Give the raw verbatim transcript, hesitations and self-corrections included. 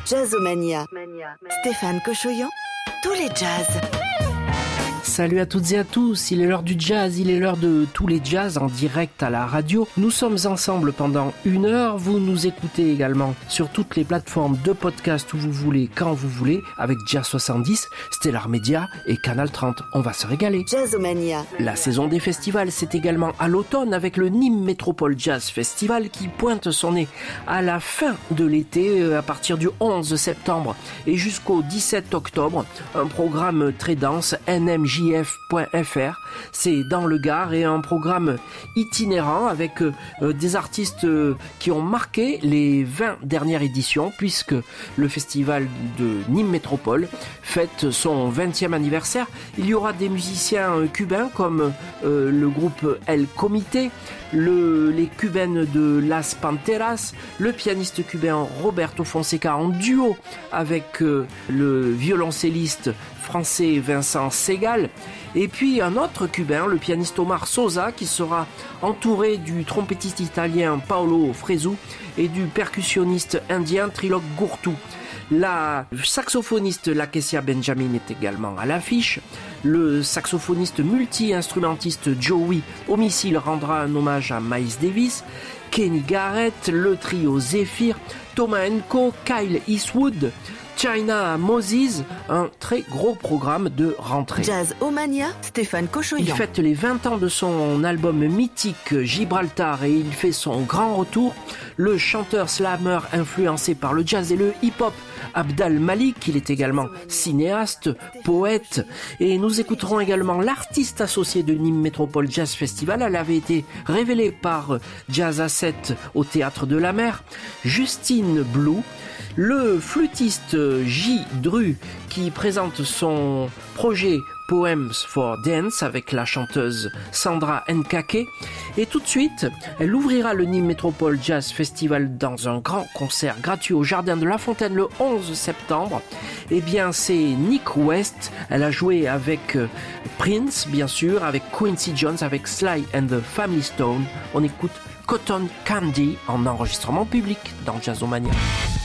Jazzomania. Stéphane Cochoyan, tous les jazz. Salut à toutes et à tous, il est l'heure du jazz, il est l'heure de tous les jazz en direct à la radio. Nous sommes ensemble pendant une heure, vous nous écoutez également sur toutes les plateformes de podcast où vous voulez, quand vous voulez, avec Jazz soixante-dix, Stellar Media et Canal trente. On va se régaler. Jazzomania. La saison des festivals, c'est également à l'automne avec le Nîmes Métropole Jazz Festival qui pointe son nez à la fin de l'été à partir du onze septembre et jusqu'au dix-sept octobre. Un programme très dense, N M J F point F R, c'est dans le Gard et un programme itinérant avec euh, des artistes euh, qui ont marqué les vingt dernières éditions puisque le festival de Nîmes Métropole fête son vingtième anniversaire. Il y aura des musiciens euh, cubains comme euh, le groupe El Comité, le, les cubaines de Las Panteras, le pianiste cubain Roberto Fonseca en duo avec euh, le violoncelliste français Vincent Segal, et puis un autre cubain, le pianiste Omar Sosa, qui sera entouré du trompettiste italien Paolo Fresu et du percussionniste indien Trilok Gurtu. La saxophoniste Lakesia Benjamin est également à l'affiche. Le saxophoniste multi-instrumentiste Joey Homicile rendra un hommage à Miles Davis. Kenny Garrett, le trio Zephyr, Thomas Enko, Kyle Eastwood, China Moses, un très gros programme de rentrée. Jazzomania, Stéphane Cochoyan. Il fête les vingt ans de son album mythique Gibraltar et il fait son grand retour. Le chanteur slammer influencé par le jazz et le hip-hop Abdal Malik, il est également cinéaste, poète, et nous écouterons également l'artiste associé de Nîmes Métropole Jazz Festival. Elle avait été révélée par Jazz à sept au Théâtre de la Mer, Justine Blue, le flûtiste J. Dru qui présente son projet Poems for Dance avec la chanteuse Sandra Nkake. Et tout de suite, elle ouvrira le Nîmes Métropole Jazz Festival dans un grand concert gratuit au Jardin de la Fontaine le onze septembre. Eh bien, c'est Nick West. Elle a joué avec Prince, bien sûr, avec Quincy Jones, avec Sly and the Family Stone. On écoute Cotton Candy en enregistrement public dans Jazzomania.